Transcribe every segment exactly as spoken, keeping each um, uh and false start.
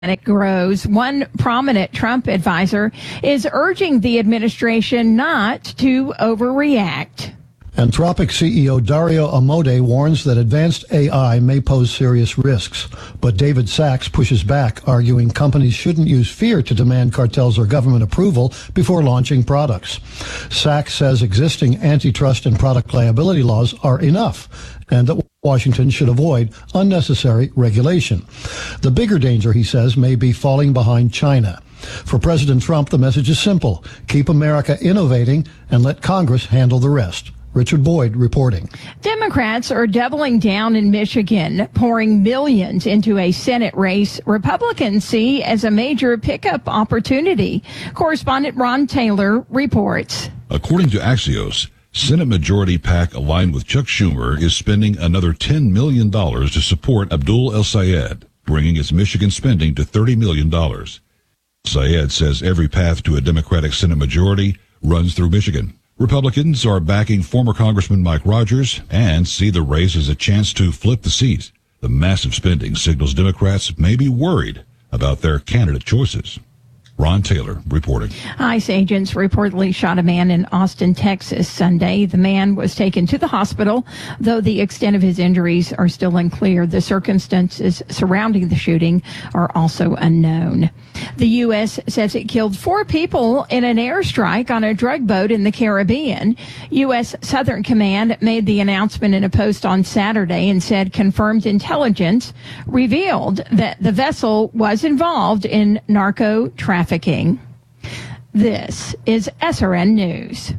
It grows. One prominent Trump advisor is urging the administration not to overreact. Anthropic C E O Dario Amodei warns that advanced A I may pose serious risks, but David Sachs pushes back, arguing companies shouldn't use fear to demand cartels or government approval before launching products. Sachs says existing antitrust and product liability laws are enough, and that Washington should avoid unnecessary regulation. The bigger danger, he says, may be falling behind China. For President Trump, the message is simple: keep America innovating and let Congress handle the rest. Richard Boyd reporting. Democrats are doubling down in Michigan, pouring millions into a Senate race Republicans see as a major pickup opportunity. Correspondent Ron Taylor reports. According to Axios, Senate Majority PAC aligned with Chuck Schumer is spending another ten million dollars to support Abdul El-Sayed, bringing its Michigan spending to thirty million dollars. Sayed says every path to a Democratic Senate majority runs through Michigan. Republicans are backing former Congressman Mike Rogers and see the race as a chance to flip the seat. The massive spending signals Democrats may be worried about their candidate choices. Ron Taylor reporting. ICE agents reportedly shot a man in Austin, Texas Sunday. The man was taken to the hospital, though the extent of his injuries are still unclear. The circumstances surrounding the shooting are also unknown. The U S says it killed four people in an airstrike on a drug boat in the Caribbean. U S Southern Command made the announcement in a post on Saturday and said confirmed intelligence revealed that the vessel was involved in narco trafficking. This is S R N News.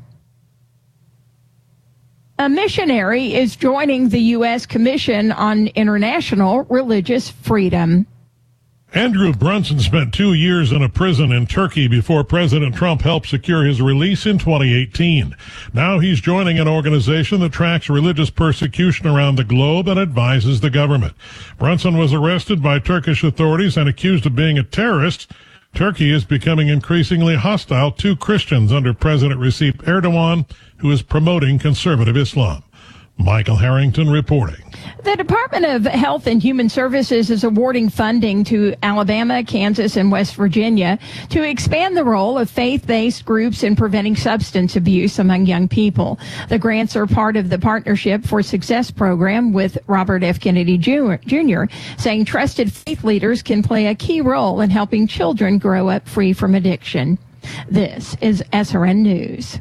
A missionary is joining the U S Commission on International Religious Freedom. Andrew Brunson spent two years in a prison in Turkey before President Trump helped secure his release in twenty eighteen. Now he's joining an organization that tracks religious persecution around the globe and advises the government. Brunson was arrested by Turkish authorities and accused of being a terrorist. Turkey is becoming increasingly hostile to Christians under President Recep Erdogan, who is promoting conservative Islam. Michael Harrington reporting. The Department of Health and Human Services is awarding funding to Alabama, Kansas, and West Virginia to expand the role of faith-based groups in preventing substance abuse among young people. The grants are part of the Partnership for Success program with Robert F. Kennedy Junior, saying trusted faith leaders can play a key role in helping children grow up free from addiction. This is S R N News.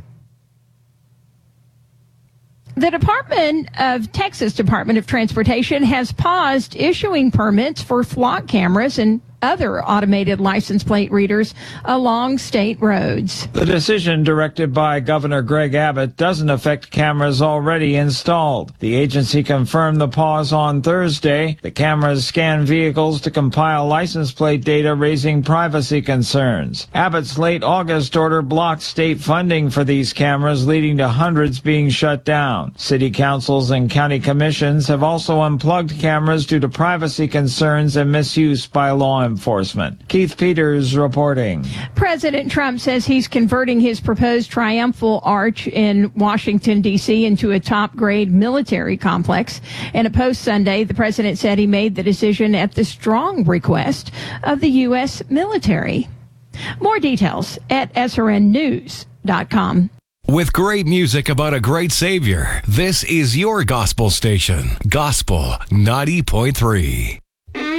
The Department of Texas Department of Transportation has paused issuing permits for flock cameras and other automated license plate readers along state roads. The decision, directed by Governor Greg Abbott, doesn't affect cameras already installed. The agency confirmed the pause on Thursday. The cameras scan vehicles to compile license plate data, raising privacy concerns. Abbott's late August order blocked state funding for these cameras, leading to hundreds being shut down. City councils and county commissions have also unplugged cameras due to privacy concerns and misuse by law enforcement. Enforcement. Keith Peters reporting. President Trump says he's converting his proposed triumphal arch in Washington, D C into a top-grade military complex. In a post Sunday, the president said he made the decision at the strong request of the U S military. More details at S R N news dot com. With great music about a great Savior, this is your gospel station, Gospel ninety point three.